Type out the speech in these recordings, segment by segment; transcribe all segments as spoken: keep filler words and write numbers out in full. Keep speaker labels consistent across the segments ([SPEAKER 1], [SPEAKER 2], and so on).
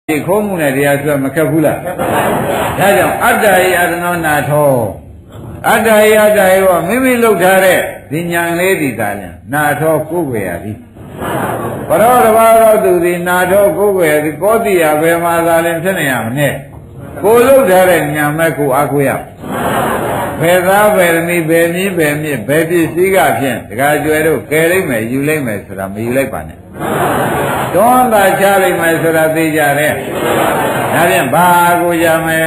[SPEAKER 1] ခိုးမှုနဲ့တရားစွဲမခက်ဘူးလားဒါကြောင့်အတ္တယအတ္တနောနာထောအတ္တယအတ္တယောမိမိလုပ်ထားတဲ့ဒီဉာဏ်လေးဒီသာလျှင်နာထောကိုယ်ွယ်ရသည်ဘရောတဘာတော်သူဒီနာထောကိုယ်ွယ်သည်ကောတိယဘယ်မှာသာလျှင်ဖြစ်နေရမနဲ့ကိုယ်လုပ်ထားတဲ့ဉာဏ်မဲ့ကိုအားကိုးရဘယ်သားဘယ်သမီးဘယ်နည်းဘယ်မြစ်ဘယ်ပစ္စည်းကဖြင့်တခါကျွဲတို့ကယ်လိုက်မယ်ယူလိုက်မယ်ဆိုတာမယူလိုက်ပါနဲ့တွန်းသာချလိုက်မယ်ဆိုတာသိကြတယ်ဒါဖြင့်ဘာကိုရမယ်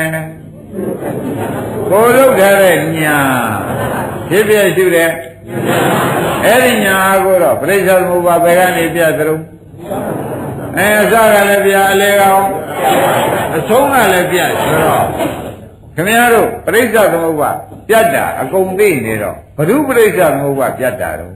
[SPEAKER 1] ကိုလုပ်ထားတဲ့ညာဖြစ်ဖြစ်ရှုတဲ့အဲ့ဒီညာကိုတော့ပြိဿသမုပ္ပါဘယ်ကနေပြသလုံးအဲအစကလည်းပြအလေကောင်အဆုံးကလည်းပြဆိုတော့ခင်ဗျားတို့ပြိဿသမုပ္ပါပြတ်တာအကုန်သိနေတော့ဘုရုပြိဿသမုပ္ပါပြတ်တာတော့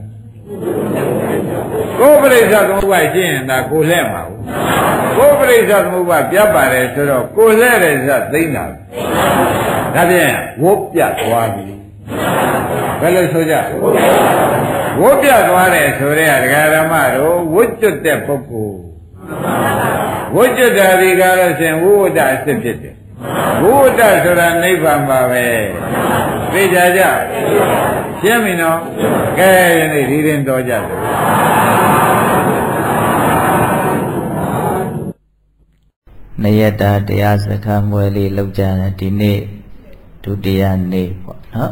[SPEAKER 1] ကိုယ်ပြိဿသမုပ္ပါရှင်းရင်ဒါကိုလှဲ့မှာကိုယ်ပြိဿသမုပ္ပါပြတ်ပါတယ်ဆိုတော့ကိုလှဲ့တဲ့ဇတ်သိမ့်တာဒါဖြင့်ဝုတ်ပြတ်သွားပြီဘယ်လိုဆိုကြဝုတ်ပြတ်သွားတယ်ဆိုတဲ့ဒကာဓမ္မတို့ဝုတ်ကျွတ်တဲ့ပုဂ္ဂိုလ်ဝုတ်ကျွတ်တာဒီကားလို့ရှင်ဝိဝတ္တအစ်ဖြစ်တယ်ဝိဝတ္တဆိုတာနိဗ္ဗာန်ပါပဲသိကြကြရှင်းပြီနော်ကဲယနေ့ဒီရင်တော်ကြတယ်
[SPEAKER 2] နယတာတရားစခန်းမွဲလေးလောက်ကြတယ်ဒီနေ့ဒုတိယနေ့ပေါ့နော်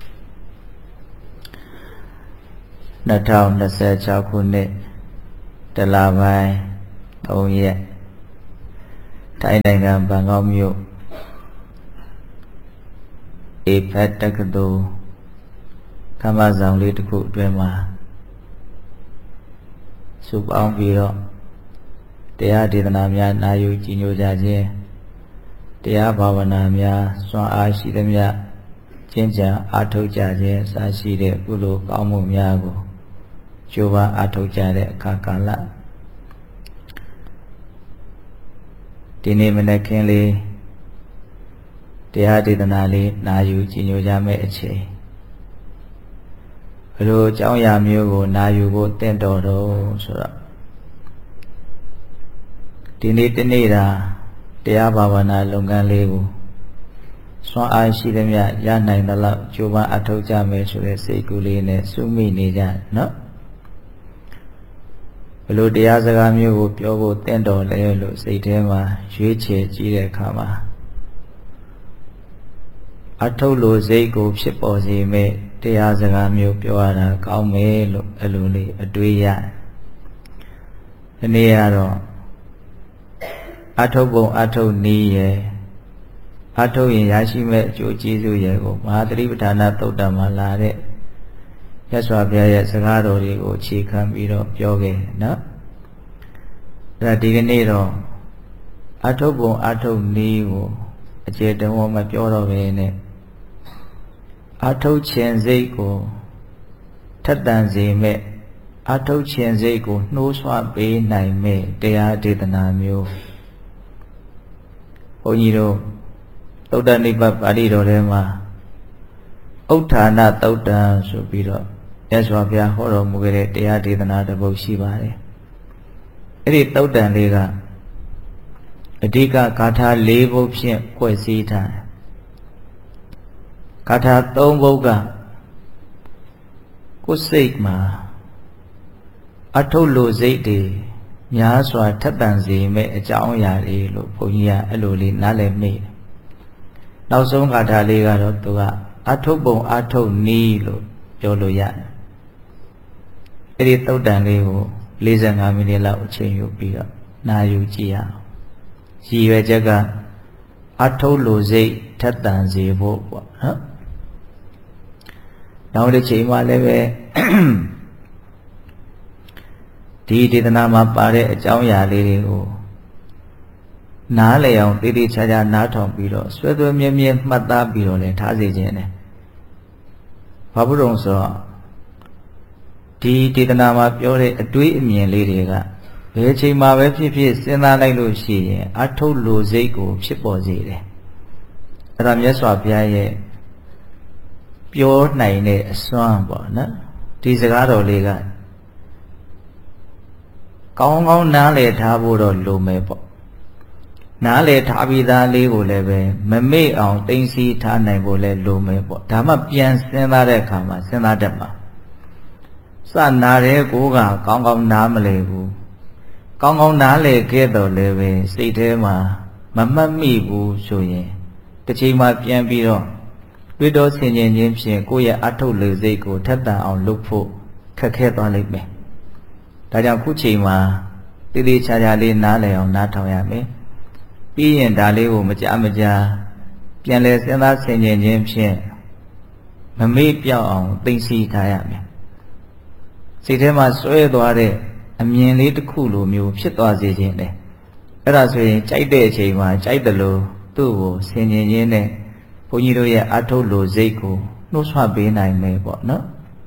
[SPEAKER 2] နှစ်ထောင်နှစ်ဆယ်ခြောက်ခုနှစ်တလပိုင်းသုံးရက်ထိုင်းနိုင်ငံဘန်ကောက်မြို့အေဖက်တက္ကသိုလ်ကမ္ဘာဆောင်လေးတစ်ခုအတွင်းမှာစုပေါင်းပြီးတော့တရားဒေသနာများနာယူကြည်ညိုကြခြင်းတရားဘာဝနာများစွမ်းအားရှိသမျှကျင့်ကြံအားထုတ်ကြခြင်းစရှိတဲ့ကုသိုလ်ကောင်းမှုများကိုကြိုးပမ်းအားထုတ်ကြတဲ့အခါကာလဒီနေ့မနေ့ခင်းလေးတရားဒေသနာလေးနာယူကြည်ညိုကြမယ့်အချိန်ဘယ်လိုအကြောင်းအရာမျိုးကိုနာယူဖို့တင့်တော်တော့ဆိုတော့ဒီနေ့တနေ့တာတရားဘာဝနာလုပ်ငန်းလေးကိုစွမ်းအားရှိသမျှရနိုင်သလောက်ကြိုးပမ်းအထောက်ကြမယ်ဆိုတဲ့စိတ်ကူးလေးနဲ့စုမိနေကြနော်ဘလို့တရားစကားမျိုးကိုပြောဖို့တင့်တော်လဲလို့စိတ်ထဲမှာရွေးချယ်ကြည့်တဲ့အခါမှာအထုပ်လိုစိတ်ကိုဖြစ်ပေါ်စေမဲ့တရားစကားမျိုးပြောရတာကောင်းမယ်လို့အဲ့လိုလေးအတွေးရတယ်ဒီနေ့ကတော့အထုပ်ပုံအထုပ်နည်းရဲ့အထုပ်ရင်ရရှိမဲ့အကျိုးကျေးဇူးရဲ့ကိုမဟာသတိပဋ္ဌာန်သုတ်တံမှာလာတဲ့ရသော်ဘုရားရဲ့စကားတော်တွေကိုအခြေခံပြီးတော့ပြောခဲ့နော်အဲ့ဒါဒီကနေ့တော့အထုပ်ပုံအထုပ်နည်းကိုအကျေတဝမပြောတော့ဘဲနဲ့အထုတ်ခြင်းစိတ်ကိုထက်တန်စေမဲ့အထုတ်ခြင်းစိတ်ကိုနှိုးဆွပေးနိုင်မဲ့တရားဒေသနာမျိုးဘုန်းကြီးတို့သုတ္တနိဗ္ဗာန်ပါဠိတော်ထဲမှာဥဋ္ဌာဏသုတ်တံဆိုပြီးတော့မြတ်စွာဘုရားဟောတော်မူခဲ့တဲ့တရားဒေသနာတစ်ပုဒ်ရှိပါတယ်အဲ့ဒီသုတ်တံလေးကအဓိကဂါထာ၄ပုဒ်ဖြင့်ဖွဲ့စည်းထားတယ်ဂါထာ၃ပုဒ်ကကိုယ်စိတ်မှာအထုပ်လိုစိတ်တွေများစွာထက်သန်စေမဲ့အကြောင်းအရာတွေလို့ဘုန်းကြီးကအဲ့လိုလေးနားလည်မိတယ်နောက်ဆုံးဂါထာလေးကတော့သူကအထုပ်ပုံအထုပ်နည်းလို့ပြောလို့ရတယ်အဲ့ဒီသုတ်တန်လေးကို၄၅မိနစ်လောက်အချိန်ယူပြီးတော့နာယူကြည့်ရအောင်ရည်ရွယ်ချက်ကအထုပ်လိုစိတ်ထက်သန်စေဖို့ပေါ့နော်နောက်တစ်ချိန်မှလည်းပဲဒီဒေသနာမှာပါတဲ့အကြောင်းအရာလေးတွေကိုနားလည်အောင်တည်တည်ချာချာနားထောင်ပြီးတော့ဆွဲဆွဲမြဲမြဲမှတ်သားပြီးတော့လည်းထားစေခြင်းနဲ့ဘာဖြစ်လို့ဆိုတော့ဒီဒေသနာမှာပြောတဲ့အတွေးအမြင်လေးတွေကဘယ်ချိန်မှာပဲဖြစ်ဖြစ်စဉ်းစားလိုက်လို့ရှိရင်အထုပ်လိုစိတ်ကိုဖြစ်ပေါ်စေတယ်အဲ့ဒါမြတ်စွာဘုရားရဲ့ပြောနိုင်တဲ့အစွမ်းပေါ့နော်ဒီစကားတော်လေးကကောင်းကောင်းနားလည်ထားဖို့တော့လိုမယ်ပေါ့နားလေထားပြီးသားလေးကိုလည်းပဲမမေ့အောင်သိသိထားနိုင်ဖို့လဲလိုမယ်ပေါ့ဒါမှပြန်စဉ်းစားတဲ့အခါမှာစဉ်းစားတတ်မှာစနာတဲ့ကိုကကောင်းကောင်းနားမလဲဘူးကောင်းကောင်းနားလေခဲ့တော့လည်းပဲစိတ်ထဲမှာမမှတ်မိဘူးဆိုရင်တစ်ချိန်မှပြန်ပြီးတော့တွေ့တော့ဆင်ခြင်ခြင်းဖြင့်ကိုယ့်ရဲ့အထုတ်လေစိတ်ကိုထက်သန်အောင်လုပ်ဖို့ခက်ခဲသွားလိမ့်မယ်ဒါကြောင့်ခုချိန်မှာတည်တည်ချာချာလေးနားလည်အောင်နားထောင်ရမယ်ပြီးရင်ဒါလေးကိုမကြမကြာပြန်လဲစဉ်းစားဆင်ခြင်ခြင်းဖြင့်မမေ့ပြောက်အောင်သိသိထားရမယ်စိတ်ထဲမှာစွဲသွားတဲ့အမြင်လေးတစ်ခုလိုမျိုးဖြစ်သွားစေခြင်းလေအဲ့ဒါဆိုရင်ကြိုက်တဲ့အချိန်မှာကြိုက်တယ်လို့သူ့ကိုဆင်ခြင်ရင်းနဲ့ဘုန်းကြီးတို့ရဲ့အထုတ်လိုစိတ်ကိုနှိုးဆွပေးနိုင်မယ်ပေါ့နော်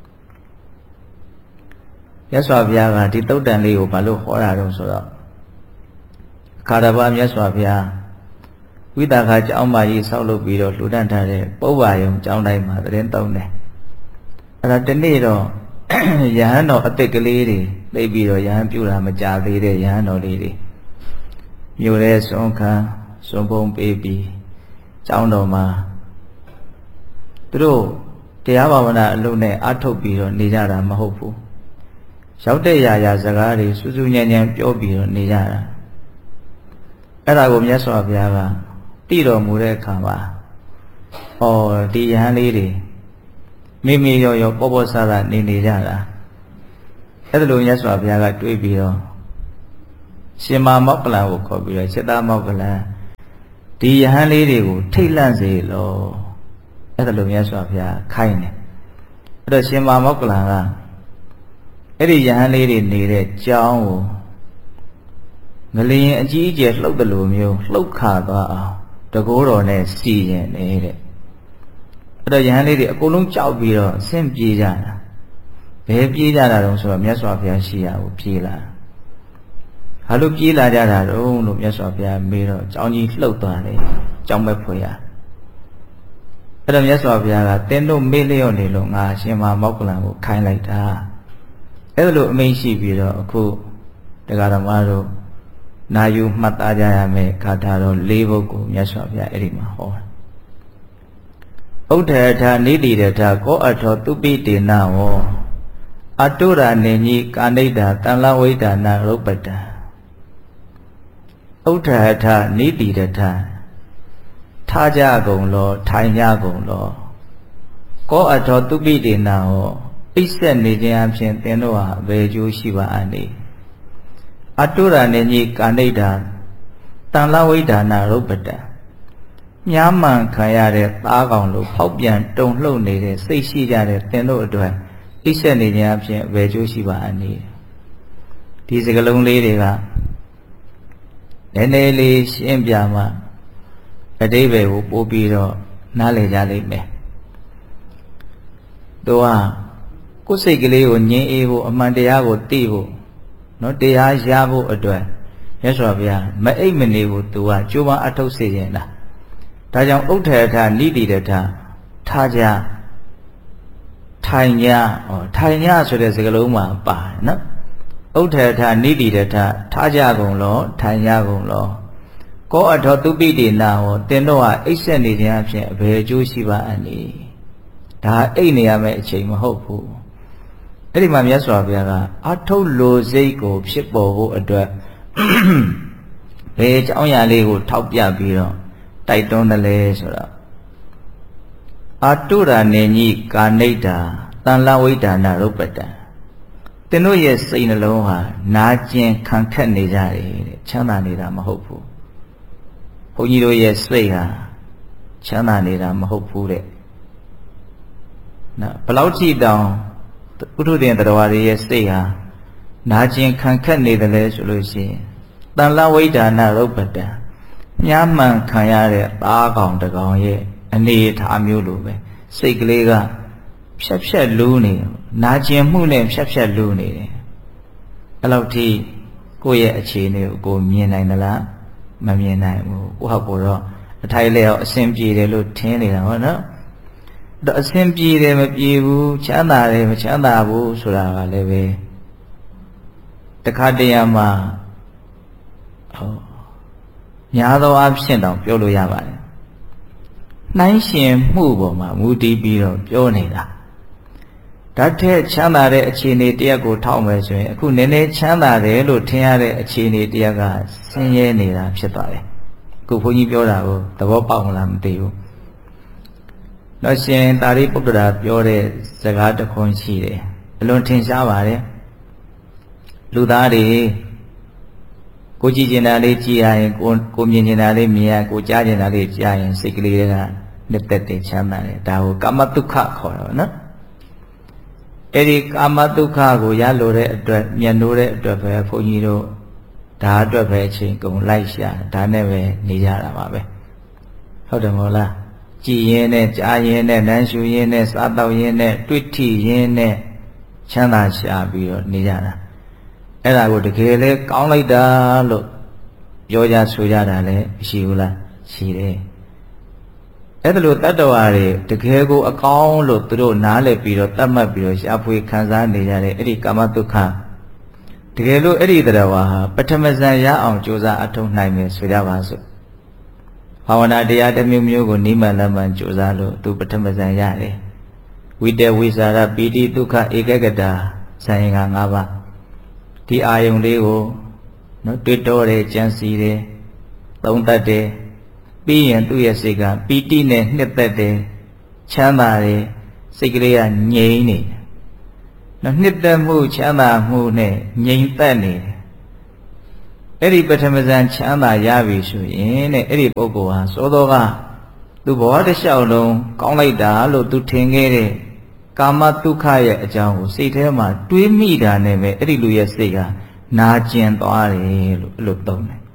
[SPEAKER 2] မြတ်စွာဘုရားကဒီတုတ်တန်လေးကိုဘာလို့ဟောတာတော့ဆိုတော့အခါတပါမြတ်စွာဘုရားဝိသကာကျောင်းမကြီးဆောက်လုပ်ပြီးတော့လှူဒန်းထားတဲ့ပုဗ္ဗာယုံကျောင်းတိုင်းမှာသတင်းသုံးတယ်အဲ့ဒါဒီနေ့တော့ယဟန်တော်အစ်စ်ကလေးတွေသိပြီးတော့ယဟန်ပြူတာမကြသေးတဲ့ယဟန်တော်လေးတွေမြို့ရဲစွန်ခံစွန်ပုံပေးပြီးကျောင်းတော်မှာသူတို့တရားဘာဝနာအလုပ်နဲ့အထုတ်ပြီးတော့နေကြတာမဟုတ်ဘူးရောက်တဲ့ရာရာစကားတွေစူးစူးညံ့ညံ့ပြောပြီးတော့နေကြတာအဲ့ဒါကိုမြတ်စွာဘုရားကတည်တော်မူတဲ့အခါမှာဩဒီယဟန်လေးတွေမိမိရောရောပေါ်ပေါ်ဆဆနေနေကြတာအဲ့ဒါလိုမြတ်စွာဘုရားကတွေးပြီးတော့ရှင်မာမောက္ကလံကိုခေါ်ပြီးတော့စိတ္တမောက္ကလံဒီယဟန်လေးတွေကိုထိတ်လန့်စေလို့အဲ့ဒါလိုမြတ်စွာဘုရားခိုင်းတယ်အဲ့တော့ရှင်မာမောက္ကလံကအဲ့ဒီယဟန်လေးတွေနေတဲ့ကျောင်းကိုငလျင်အကြီးအကျယ်လှုပ်တယ်လို့မျိုးလှုပ်ခါသွားအောင်တကိုးတော်နဲ့စီရင်နေတဲ့အဲ့တော့ယဟန်လေးတွေအကုန်လုံးကြောက်ပြီးတော့ဆင့်ပြေးကြတာဘယ်ပြေးကြတာတုံးဆိုတော့မြတ်စွာဘုရားရှိရာကိုပြေးလာဟာလို့ပြေးလာကြတာတုံးလို့မြတ်စွာဘုရားမေးတော့ကျောင်းကြီးလှုပ်သွားတယ်ကျောင်းမဲ့ဖွယ်ရအဲ့တော့မြတ်စွာဘုရားကတင်းတို့မေ့လျော့နေလို့ငါရှင်မမောက္ကလံကိုခိုင်းလိုက်တာအဲ့ဒါလို့အမိန့်ရှိပြီးတော့အခုတရားဓမ္မတို့နာယူမှတ်သားကြရမယ်ဂါထာတော်၄ပုဒ်ကိုမြတ်စွာဘုရားအဲ့ဒီမှာဟောဥဒ္ဓထာနိတိရထာကောအထောသူပိတေနဝောအတုရာနေညိကာဏိတာတန်လဝိဒါနာရုပ္ပတံဥဒ္ဓထာနိတိရထာထားကြကုန်လောထိုင်ကြကုန်လောကောအထောသူပိတေနဝောအိပ်ဆက်နေခြင်းအပြင်သင်တို့ဟာဘယ်ကျိုးရှိပါအနည်းအတုရာနေညိကာဏိတာတန်လဝိဒါနာရုပ္ပတံမြားမှန်ခံရတဲ့သားကောင်လိုဖောက်ပြန်တုန်လှုပ်နေတဲ့စိတ်ရှိကြတဲ့သင်တို့အတွက်အိပ်ဆက်နေခြင်းအပြင်ဘယ်ကျိုးရှိပါအနည်းဒီစကားလုံးလေးတွေကနည်းနည်းလေးရှင်းပြမှအတိပ္ပယ်ကိုပို့ပြီးတော့နားလည်ကြလိမ့်မယ်သူကကိုယ်စိတ်ကလေးကိုငြင်းအေးဖို့အမှန်တရားကိုသိဖို့နော်တရားရဖို့အတွက်မြတ်စွာဘုရားမအိပ်မနေဘူးသူကကြိုးပမ်းအထုတ်စေခြင်းလားဒါကြောင့်ဥဒ္ဓထာနိတိရထာထားကြထိုင်ကြဩထိုင်ကြဆိုတဲ့စကားလုံးမှာပါတယ်နော်ဥဒ္ဓထာနိတိရထာထားကြကုန်လောထိုင်ကြကုန်လောကောအထောသူပိတိနာဟောတင်တော့ဟာအိပ်ဆက်နေခြင်းအဖြစ်အဘယ်အကျိုးရှိပါအနည်းဒါအိပ်နေရမယ့်အချိန်မဟုတ်ဘူးအဲ့ဒီမှာမြတ်စွာဘုရားကအထုတ်လိုစိတ်ကိုဖြစ်ပေါ်ဖို့အတွက်ဘယ်အကြောင်းအရာလေးကိုထောက်ပြပြီးတော့တိုက်တွန်းတယ်လဲဆိုတော့အတုရာနေညိကာဏိတာတန်လဝိဒါနာရုပ္ပတံသင်တို့ရဲ့စိတ်နှလုံးဟာနာကျင်ခံခက်နေကြတယ်တဲ့ချမ်းသာနေတာမဟုတ်ဘူးဘုန်းကြီးတို့ရဲ့စိတ်ဟာချမ်းသာနေတာမဟုတ်ဘူးတဲ့နော်ဘယ်လောက်ထိတောင်ပုထုဇဉ်တရားတွေရဲ့စိတ်ဟာနာကျင်ခံခက်နေတယ်လဲဆိုလို့ရှိရင်တန်လဝိဒါနာရုပ္ပတံမြားမှန်ခံရတဲ့သားကောင်တကောင်ရဲ့အနေထားမျိုးလိုပဲစိတ်ကလေးကဖြက်ဖြက်လူးနေနာကျင်မှုနဲ့ဖြက်ဖြက်လူးနေတယ်အဲ့လောက်ထိကိုယ့်ရဲ့အခြေအနေကိုကိုမြင်နိုင်သလားမမြင်နိုင်ဘူးကိုယ့်ဟာကိုယ်တော့အထိုက်လဲအောင်အဆင်ပြေတယ်လို့ထင်နေတာဟုတ်နော်တော့အဆင်ပြေတယ်မပြေဘူးချမ်းသာတယ်မချမ်းသာဘူးဆိုတာကလည်းပဲတခါတရံမှာဟောညာသောအဖြစ်တောင်ပြောလို့ရပါတယ်နှိုင်းရှင်မှုပေါ်မှာမူတည်ပြီးတော့ပြောနေတာဓာတ်ထက်ချမ်းသာတဲ့အခြေအနေတရက်ကိုထောက်မယ်ဆိုရင်အခုနည်းနည်းချမ်းသာတယ်လို့ထင်ရတဲ့အခြေအနေတရက်ကဆင်းရဲနေတာဖြစ်သွားတယ်အခုဘုန်းကြီးပြောတာကိုသဘောပေါက်မလားမသိဘူးတော့ရှင်သာရိပုတ္တရာပြောတဲ့စကားတစ်ခွန်းရှိတယ်အလွန်ထင်ရှားပါတယ်လူသားတွေကိုကြည့်ကျင်တာလေးကြည့်ရရင်ကိုကိုမြင်ကျင်တာလေးမြင်ရကိုကြားကျင်တာလေးကြားရင်စိတ်ကလေးတွေကနှစ်သက်တယ်ချမ်းသာတယ်ဒါကိုကာမတုခခေါ်တာနော်အဲ့ဒီကာမတုခကိုရလိုတဲ့အတွက်မျက်နှိုးတဲ့အတွက်ပဲဘုန်းကြီးတို့ဒါအတွက်ပဲအချိန်ကုန်လိုက်ရှာဒါနဲ့ပဲနေကြတာပါပဲဟုတ်တယ်မဟုတ်လားကြည်ရင်နဲ့ကြားရင်နဲ့နမ်းရှူရင်နဲ့စားတော့ရင်နဲ့တွေ့ထိရင်နဲ့ချမ်းသာရှာပြီးတော့နေကြတာအဲ့ဒါကိုတကယ်လဲကောင်းလိုက်တာလို့ပြောကြဆိုကြတာလည်းရှိဘူးလားရှိတယ်အဲ့ဒါလို့တတ္တဝါတွေတကယ်ကိုအကောင်းလို့သူတို့နားလည်ပြီးတော့တတ်မှတ်ပြီးတော့ရှားဖွေခံစားနေကြတဲ့အဲ့ဒီကာမတုခတကယ်လို့အဲ့ဒီတတ္တဝါဟာပထမဇန်ရအောင်ကြိုးစားအထောက်နိုင်မယ်ဆိုကြပါစို့ဘာဝနာတရားတစ်မျိုးမျိုးကိုနိမလမှန်ကြိုးစားလို့သူပထမဇန်ရတယ်ဝိတ္တဝိစာရပီတိဒုက္ခဧကဂတဇန်ရင်္ဂ၅ပါးဒီအာယုံလေးကိုနော်တွေ့တော့တယ်ကြံစီတယ်သုံးတတ်တယ်ပြီးရင်သူ့ရဲ့စိတ်ကပီတိနဲ့နှစ်သက်တယ်ချမ်းသာတယ်စိတ်ကလေးကငြိမ်နေတယ်နော်နှစ်သက်မှုချမ်းသာမှုနဲ့ငြိမ်သက်နေတယ်အဲ့ဒီပထမဇန်ချမ်းသာရပြီဆိုရင်တဲ့အဲ့ဒီပုဂ္ဂိုလ်ဟာစောစောကသူဘဝတစ်လျှောက်လုံးကောင်းလိုက်တာလို့သူထင်ခဲ့တဲ့ကာမတုခရဲ့အကြောင်းကိုစိတ်ထဲမှာတွေးမိတာနဲ့ပဲအဲ့ဒီလူရဲ့စိတ်ကနာကျင်သွားတယ်လို့အဲ့လိုသုံးတယ်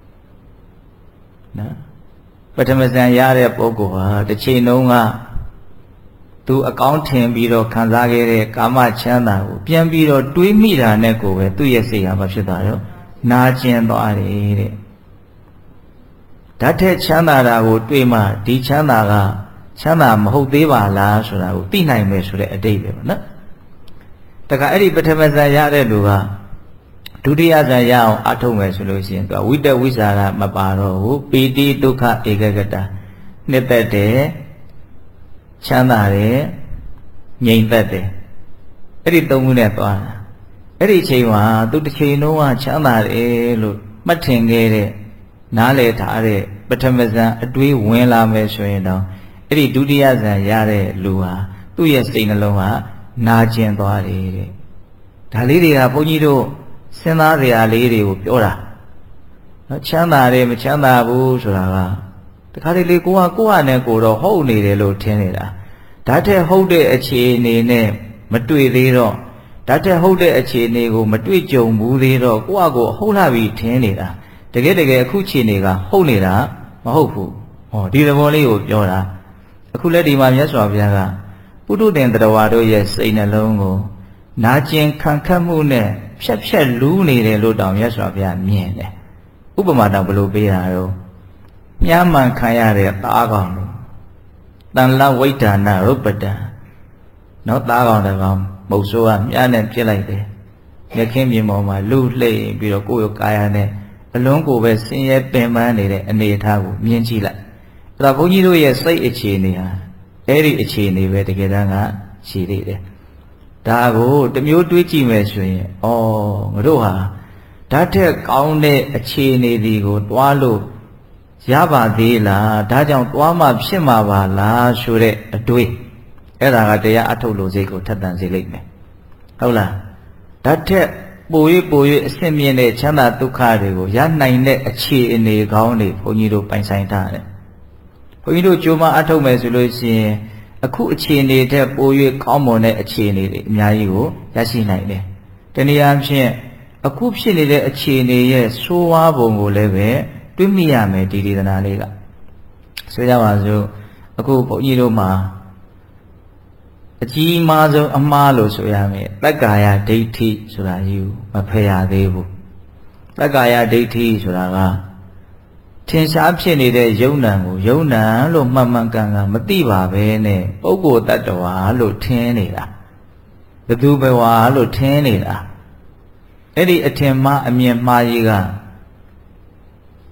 [SPEAKER 2] နော်ပထမဇန်ရတဲ့ပုဂ္ဂိုလ်ဟာတစ်ချိန်လုံးကသူအကောင်းထင်ပြီးတော့ခံစားခဲ့တဲ့ကာမချမ်းသာကိုပြန်ပြီးတော့တွေးမိတာနဲ့ကိုပဲသူ့ရဲ့စိတ်ကဘာဖြစ်သွားရောနာကျင်သွားတယ်တဲ့ဓာတ်ထက်ချမ်းသာတာကိုတွေးမှဒီချမ်းသာကချမ်းသာမဟုတ်သေးပါလားဆိုတာကိုသိနိုင်မယ်ဆိုတဲ့အတိတ်ပဲပေါ့နော်တခါအဲ့ဒီပထမဇန်ရတဲ့လူကဒုတိယဇန်ရအောင်အထုတ်မယ်ဆိုလို့ရှိရင်သူကဝိတ္တဝိစာရမပါတော့ဘူးပီတိဒုက္ခဧကဂတနှစ်သက်တယ်ချမ်းသာတယ်ငြိမ်သက်တယ်အဲ့ဒီသုံးခုနဲ့သွားတာအဲ့ဒီအချိန်မှာသူတစ်ချိန်လုံးကချမ်းသာတယ်လို့မှတ်ထင်ခဲ့တဲ့နားလည်ထားတဲ့ပထမဇန်အတွေးဝင်လာမယ်ဆိုရင်တော့အဲ့ဒီဒုတိယဇန်ရတဲ့လူဟာသူ့ရဲ့စိတ်နှလုံးကနာကျင်သွားတယ်တဲ့ဒါလေးတွေကဘုန်းကြီးတို့စဉ်းစားစရာလေးတွေကိုပြောတာနော်ချမ်းသာတယ်မချမ်းသာဘူးဆိုတာကတခါတလေကိုကကိုယ့်ဟာနဲ့ကိုယ်တော့ဟုတ်နေတယ်လို့ထင်နေတာဓာတ်ထက်ဟုတ်တဲ့အခြေအနေနဲ့မတွေ့သေးတော့ဓာတ်ထက်ဟုတ်တဲ့အခြေအနေကိုမတွေ့ကြုံဘူးသေးတော့ကိုယ့်ဟာကိုယ်ဟုတ်လာပြီထင်နေတာတကယ်တကယ်အခုအခြေအနေကဟုတ်နေတာမဟုတ်ဘူးဟောဒီသဘောလေးကိုပြောတာအခုလက်ဒီမှာမြတ်စွာဘုရားကပုထုသင်တရားဝါတို့ရဲ့စိတ်နှလုံးကိုနာကျင်ခံခတ်မှုနဲ့ဖြက်ဖြက်လူးနေတယ်လို့တောင်မြတ်စွာဘုရားမြင်တယ်ဥပမာတောင်ဘယ်လိုပေးတာတော့မြားမှန်ခံရတဲ့သားကောင်လို့တန်လဝိဒါနရုပ္ပတံနော်သားကောင်တကောင်မုတ်ဆိုးကမြားနဲ့ပြစ်လိုက်တယ်မြက်ခင်းပြင်ပေါ်မှာလူလှိမ့်ပြီးတော့ကိုယ့်ရဲ့ကာယနဲ့အလုံးကိုပဲဆင်းရဲပင်ပန်းနေတဲ့အနေအထားကိုမြင်ကြည့်လိုက်အဲ့ဒါဘုန်းကြီးတို့ရဲ့စိတ်အခြေအနေဟာအဲ့ဒီအခြေအနေပဲတကယ်တမ်းကရှိသေးတယ်ဒါကိုတမျိုးတွေးကြည့်မယ်ဆိုရင်ဩငါတို့ဟာဓာတ်ထက်ကောင်းတဲ့အခြေအနေတွေကိုတွားလို့ရပါသေးလားဒါကြောင့်တွားမှဖြစ်မှာပါလားဆိုတဲ့အတွေးအဲ့ဒါကတရားအထုတ်လို့စိတ်ကိုထက်သန်စေလိမ့်မယ်ဟုတ်လားဓာတ်ထက်ပို၍ပို၍အဆင့်မြင့်တဲ့ချမ်းသာဒုက္ခတွေကိုရနိုင်တဲ့အခြေအနေကောင်းတွေဘုန်းကြီးတို့ပိုင်ဆိုင်ထားတယ်ဘုန်းကြီးတို့ကြိုးမအထုတ်မယ်ဆိုလို့ရှိရင်အခုအခြေအနေထက်ပို၍ကောင်းမွန်တဲ့အခြေအနေတွေအများကြီးကိုရရှိနိုင်တယ်တနည်းအားဖြင့်အခုဖြစ်နေတဲ့အခြေအနေရဲ့ဆိုးဝါးပုံကိုလည်းပဲတွေးမိရမယ်ဒီဒေသနာလေးကဆိုကြပါစို့အခုဘုန်းကြီးတို့မှာအကြီးမားဆုံးအမှားလို့ဆိုရမယ်တက္ကာယဒိဋ္ဌိဆိုတာယူမဖယ်ရသေးဘူးတက္ကာယဒိဋ္ဌိဆိုတာကထင်ရှားဖြစ်နေတဲ့ယုံနံကိုယုံနံလို့မှန်မှန်ကန်ကန်မသိပါပဲနဲ့ပုဂ္ဂိုလ်တ attva လို့ထင်နေတာဘသူဘဝလို့ထင်နေတာအဲ့ဒီအထင်မှားအမြင်မှားကြီးက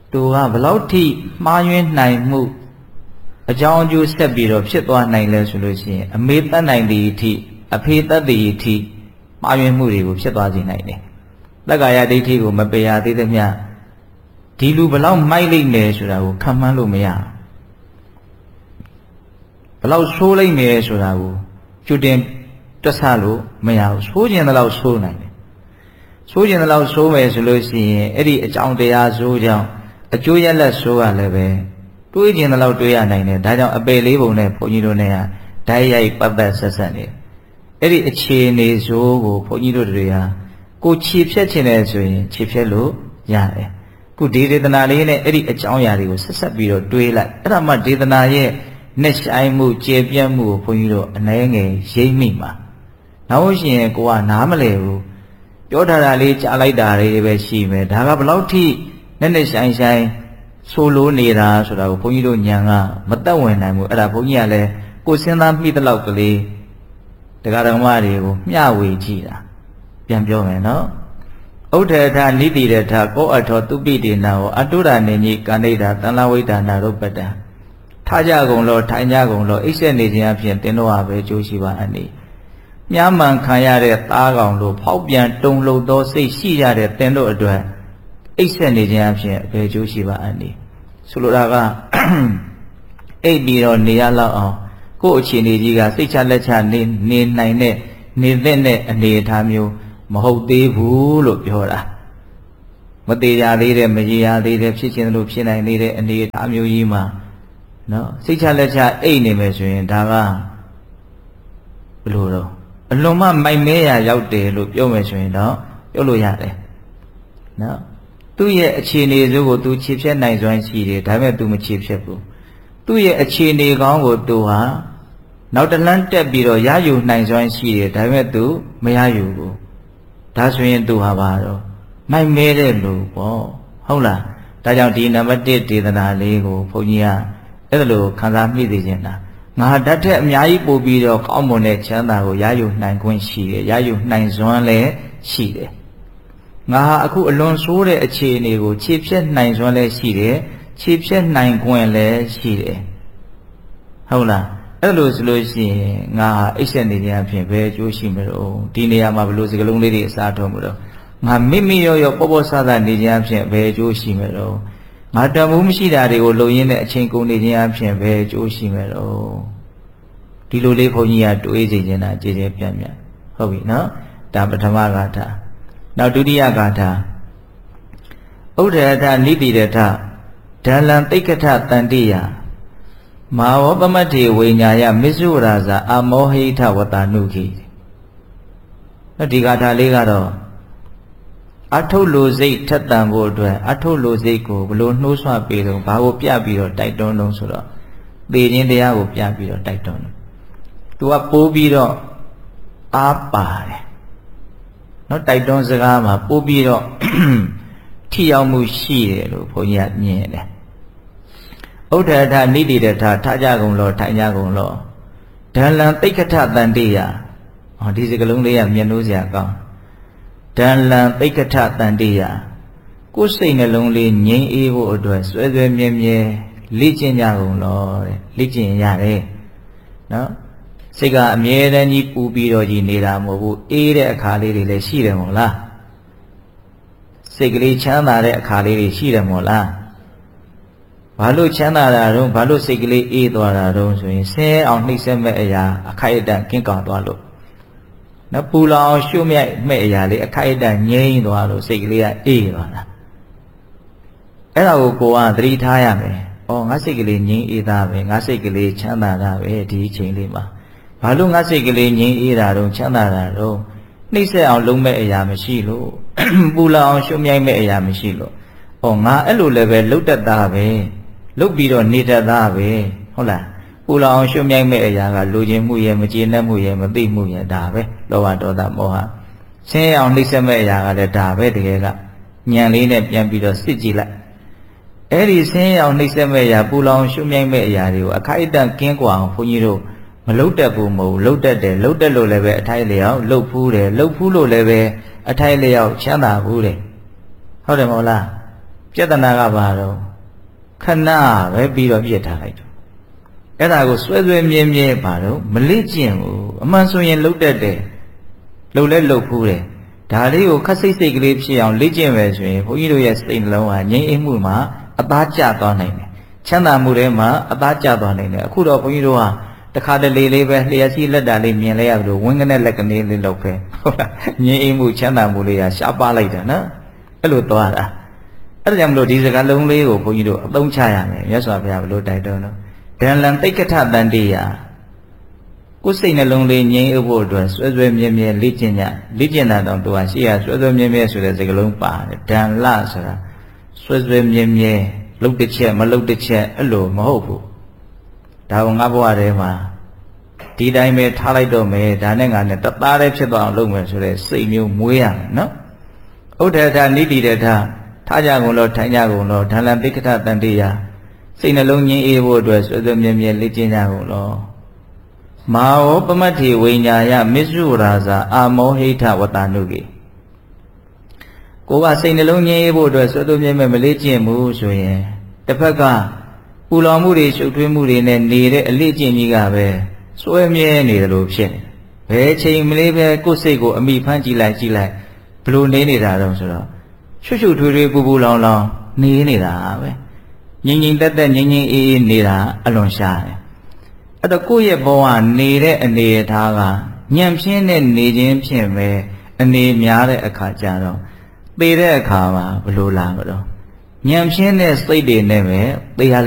[SPEAKER 2] သူကဘလောက်ထိမှားယွင်းနိုင်မှုအကြောင်းအကျိုးဆက်ပြီးတော့ဖြစ်သွားနိုင်လဲဆိုလို့ရှိရင်အမေတတ်နိုင်သည်အထိအဖေတတ်သည်အထိမှားယွင်းမှုတွေကိုဖြစ်သွားစေနိုင်တယ်တက္ကာယဒိဋ္ဌိကိုမပေရသေးသမျှဒီလူဘလောက်မိုက်လိမ့်မယ်ဆိုတာကိုခံမှန်းလို့မရဘလောက်ဆိုးလိမ့်မယ်ဆိုတာကိုကျွတ်တင်တွက်ဆလို့မရဘူးဆိုးခြင်းတလောက်ဆိုးနိုင်တယ်ဆိုးခြင်းတလောက်ဆိုးမယ်ဆိုလို့ရှိရင်အဲ့ဒီအကြောင်းတရားဆိုးကြောင့်အကျိုးရလဒ်ဆိုးရလည်းပဲတွေးခြင်းတလောက်တွေးရနိုင်တယ်ဒါကြောင့်အပယ်လေးပုံနဲ့ဘုန်းကြီးတို့နဲ့ဓာတ်ရိုက်ပတ်သက်ဆက်ဆက်နေအဲ့ဒီအခြေအနေဆိုးကိုဘုန်းကြီးတို့တွေဟာကိုခြေဖြတ်ခြင်းနဲ့ဆိုရင်ခြေဖြတ်လို့ရတယ်ခုဒီဒေသနာလေးနဲ့အဲ့ဒီအကြောင်းအရာတွေကိုဆက်ဆက်ပြီးတော့တွေးလိုက်အဲ့ဒါမှဒေသနာရဲ့နဲ့ဆိုင်မှုကျေပြတ်မှုကိုဘုန်းကြီးတို့အနည်းငယ်ရိပ်မိမှာနောက်လို့ရှိရင်ကိုကနားမလဲဘူးပြောထားတာလေးကြားလိုက်တာလေးပဲရှိမယ်ဒါကဘလောက်ထိနဲ့နဲ့ဆိုင်ဆိုင်ဆိုလိုနေတာဆိုတာကိုဘုန်းကြီးတို့ညံကမသက်ဝင်နိုင်ဘူးအဲ့ဒါဘုန်းကြီးကလည်းကိုစဉ်းစားမိတဲ့လောက်ကလေးတရားဓမ္မတွေကိုမျှဝေကြည့်တာပြန်ပြောမယ်နော်ဥဒ္ဓထနိတိရထကောအထောသူပိတေနာဟောအတုရနေကြီးကာဏိတာတန်လဝိဒါနာရုပ္ပတံထားကြကုန်လို့ထိုင်ကြကုန်လို့အိပ်ဆက်နေခြင်းအဖြစ်သင်တို့ဟာပဲကြိုးရှိပါအနိမြားမှန်ခံရတဲ့သားကောင်တို့ဖောက်ပြန်တုံလှုပ်သောစိတ်ရှိရတဲ့သင်တို့အတွက်အိပ်ဆက်နေခြင်းအဖြစ်ပဲကြိုးရှိပါအနိဆိုလိုတာကအိပ်ပြီးတော့နေရလောက်အောင်ကိုယ့်အခြေအနေကြီးကစိတ်ချလက်ချနေနေနိုင်တဲ့နေတဲ့အနေအထားမျိုးမဟုတ်သေးဘူးလို့ပြောတာမသေးရသေးတဲ့မရေရသေးတဲ့ဖြစ်ခြင်းလို့ဖြစ်နိုင်နေတဲ့အနေအထားမျိုးကြီးမှာနော်စိတ်ချလက်ချအိတ်နေမယ်ဆိုရင်ဒါကဘယ်လိုတော့အလွန်မှမိုက်မဲရရောက်တယ်လို့ပြောမယ်ဆိုရင်တော့ပြောလို့ရတယ်နော်သူ့ရဲ့အခြေအနေစိုးကိုသူခြေဖြတ်နိုင်စွမ်းရှိတယ်ဒါပေမဲ့သူမခြေဖြတ်ဘူးသူ့ရဲ့အခြေအနေကောင်းကိုသူဟာနောက်တလန်းတက်ပြီးတော့ရယူနိုင်စွမ်းရှိတယ်ဒါပေမဲ့သူမရယူဘူးဒါဆိုရင်သူဟာပါတော့မိုက်မဲတဲ့လူပေါ့ဟုတ်လားဒါကြောင့်ဒီနံပါတ်တစ်ဒေသနာလေးကိုဘုန်းကြီးကအဲ့ဒါလိုခံစားမိသိခြင်းလားငါဓာတ်ထက်အများကြီးပို့ပြီးတော့ကောင်းမွန်တဲ့ချမ်းသာကိုရယူနိုင်ခွင့်ရှိတယ်ရယူနိုင်စွမ်းလည်းရှိတယ်ငါဟာအခုအလွန်ဆိုးတဲ့အခြေအနေကိုခြေဖြတ်နိုင်စွမ်းလည်းရှိတယ်ခြေဖြတ်နိုင်ခွင့်လည်းရှိတယ်ဟုတ်လားအဲ့လိုဆိုလို့ရှိရင်ငါဟာအိပ်ဆက်နေခြင်းအဖြစ်ပဲအကျိုးရှိမလို့ဒီနေရာမှာဘလို့စကလုံးလေးတွေအစားထုတ်မလို့ငါမိမိရောရောပေါ့ပေါ့ဆဆနေခြင်းအဖြစ်ပဲအကျိုးရှိမလို့ငါတန်ဖိုးမရှိတာတွေကိုလုံရင်းတဲ့အချိန်ကုန်နေခြင်းအဖြစ်ပဲအကျိုးရှိမလို့ဒီလိုလေးဘုန်းကြီးကတွေးစီခြင်းတာကြည်ကြဲပြတ်ပြတ်ဟုတ်ပြီနော်ဒါပထမဂါထာနောက်ဒုတိယဂါထာဥဒ္ဓရထနိတိရထဒလံသိက္ခထတန္တိယမာဝပမတ္ထေဝိညာယမစ္ဆုရာဇာအမောဟိထဝတ္တနုခိနော်ဒီဂါထာလေးကတော့အထုလိုစိတ်ထက်တန်ဖို့အတွက်အထုလိုစိတ်ကိုဘလို့နှိုးဆွပေးတော့ဘာကိုပြပြီးတော့တိုက်တွန်းတော့ဆိုတော့သေခြင်းတရားကိုပြပြီးတော့တိုက်တွန်းတယ်သူကပိုးပြီးတော့အားပါတယ်နော်တိုက်တွန်းစကားမှာပိုးပြီးတော့ထိရောက်မှုရှိတယ်လို့ဘုန်းကြီးကမြင်တယ်ဥဒ္ဓထနိတိရထထားကြကုန်လို့ထိုင်ကြကုန်လို့ဒလံသိက္ခထတန္တိယဟောဒီစကလုံးလေးကမျက်နှိုးစရာကောင်းဒလံသိက္ခထတန္တိယကိုယ်စိတ်နှလုံးလေးငြိမ်းအေးဖို့အတွက်ဆွဲဆွဲမြဲမြဲလေ့ကျင့်ကြကုန်လို့တဲ့လေ့ကျင့်ရတယ်နော်စိတ်ကအမြဲတမ်းကြီးပူပြီးတော့ကြီးနေတာမဟုတ်ဘူးအေးတဲ့အခါလေးတွေလည်းရှိတယ်မို့လားစိတ်ကလေးချမ်းသာတဲ့အခါလေးတွေရှိတယ်မို့လားဘာလို့ချမ်းသာတာတော့ဘာလို့စိတ်ကလေးအေးသွားတာတော့ဆိုရင်ဆင်းအောင်နှိမ့်ဆက်မဲ့အရာအခိုက်အတန့်ကင်းကောင်သွားလို့နော်ပူလောင်ရှုမြိုက်မဲ့အရာလေးအခိုက်အတန့်ငြိမ်းသွားလို့စိတ်ကလေးကအေးသွားတာအဲ့ဒါကိုကိုကသတိထားရမယ်။အော်ငါစိတ်ကလေးငြိမ်းအေးသားပဲငါစိတ်ကလေးချမ်းသာတာပဲဒီအချိန်လေးမှာဘာလို့ငါစိတ်ကလေးငြိမ်းအေးတာတော့ချမ်းသာတာတော့နှိမ့်ဆက်အောင်လုံးမဲ့အရာမရှိလို့ပူလောင်ရှုမြိုက်မဲ့အရာမရှိလို့အော်ငါအဲ့လိုလည်းပဲလုတ်တက်တာပဲလုတ်ပြီးတော့နေတတ်တာပဲဟုတ်လားပူလောင်ရှုမြိုက်မဲ့အရာကလူချင်းမှုရဲ့မကျေနပ်မှုရဲ့မသိမှုရဲ့ဒါပဲလောဘဒေါသမောဟဆင်းရဲအောင်နှိမ့်ဆက်မဲ့အရာကလည်းဒါပဲတကယ်ကညံလေးနဲ့ပြန်ပြီးတော့စစ်ကြည့်လိုက်အဲ့ဒီဆင်းရဲအောင်နှိမ့်ဆက်မဲ့အရာပူလောင်ရှုမြိုက်မဲ့အရာတွေကိုအခိုက်အတန့်ကင်းကွာအောင်ဘုန်းကြီးတို့မလုတ်တက်ဘူးမဟုတ်လုတ်တက်တယ်လုတ်တက်လို့လည်းပဲအထိုက်လျောက်လုတ်ဖူးတယ်လုတ်ဖူးလို့လည်းပဲအထိုက်လျောက်ချမ်းသာဘူးတယ်ဟုတ်တယ်မဟုတ်လားပြဿနာကဘာတော့ခဏပဲပြီးတော့ပြစ်ထားလိုက်တော့အဲ့ဒါကိုဆွဲဆွဲမြဲမြဲဘာတော့မလေ့ကျင့်ဘူးအမှန်ဆိုရင်လှုပ်တတ်တယ်လှုပ်လဲလှုပ်ဖူးတယ်ဒါလေးကိုခက်စိတ်စိတ်ကလေးဖြစ်အောင်လေ့ကျင့်မယ်ဆိုရင်ဘုန်းကြီးတို့ရဲ့စိတ်နှလုံးဟာငြိမ်းအေးမှုမှာအသားကျသွားနိုင်တယ်ချမ်းသာမှုတွေမှာအသားကျသွားနိုင်တယ်အခုတော့ဘုန်းကြီးတို့ဟာတခါတလေလေးပဲလျှက်စီးလက်တာလေးမြင်လဲရလို့ဝင်းကနေလက်ကနေလေးလောက်ပဲဟုတ်လားငြိမ်းအေးမှုချမ်းသာမှုလေးဟာရှားပါလိုက်တာနော်အဲ့လိုသွားတာအဲ့ဒါကြောင့်မလို့ဒီစကားလုံးလေးကိုဘုန်းကြီးတို့အသုံးချရမယ်မြတ်စွာဘုရားဘလို့တိုက်တော်နော်ဒံလံတိတ်ကထတန်တေယကိုယ်စိတ်နှလုံးလေးငြိမ်းအေးဖို့အတွက်ဆွဲဆွဲမြဲမြဲလေ့ကျင့်ကြလေ့ကျင့်တာတော့သူကရှိရဆွဲဆွဲမြဲမြဲဆိုတဲ့စကားလုံးပါတယ်ဒံလဆိုတာဆွဲဆွဲမြဲမြဲလှုပ်တစ်ချက်မလှုပ်တစ်ချက်အဲ့လိုမဟုတ်ဘူးဒါကငါဘဝထဲမှာဒီတိုင်းပဲထားလိုက်တော့မယ်ဒါနဲ့ငါနဲ့တသားတည်းဖြစ်သွားအောင်လုပ်မယ်ဆိုတဲ့စိတ်မျိုးမွေးရမယ်နော်ဥဒ္ဒေထနိတိတေထထားကြကုန်လို့ထိုင်ကြကုန်လို့ဒံလံတိက္ခထတန်တေယစိတ်နှလုံးငြိမ်းအေးဖို့အတွက်ဆွေးဆွေးမြဲမြဲလေ့ကျင့်ကြကုန်လို့မာဝပမတ္ထိဝိညာယမစ္စုရာဇာအာမောဟိထဝတ္တနုကေကိုကစိတ်နှလုံးငြိမ်းအေးဖို့အတွက်ဆွေးဆွေးမြဲမြဲမလေ့ကျင့်ဘူးဆိုရင်တစ်ဖက်ကပူလောင်မှုတွေရှုပ်ထွေးမှုတွေနဲ့နေတဲ့အလေ့ကျင့်ကြီးကပဲစွဲမြဲနေတယ်လို့ဖြစ်နေဘယ်ချိန်မလေးပဲကိုယ်စိတ်ကိုအမိဖမ်းကြည့်လိုက်ကြည့်လိုက်ဘလို့နေနေတာတော့ဆိုတော့ရှုပ်ရှုပ်ထွေးထွေးပူပူလောင်လောင်နေနေတာပဲငြိမ်ငြိမ်သက်သက်ငြိမ်ငြိမ်အေးအေးနေတာအလွန်ရှားတယ်အဲ့တော့ကိုယ့်ရဲ့ဘဝနေတဲ့အနေအထားကညံပြင်းတဲ့နေခြင်းဖြင့်ပဲအနေများတဲ့အခါကျတော့သေတဲ့အခါမှာဘလို့လာမလို့ညံပြင်းတဲ့စိတ်တွေနဲ့ပဲသေရ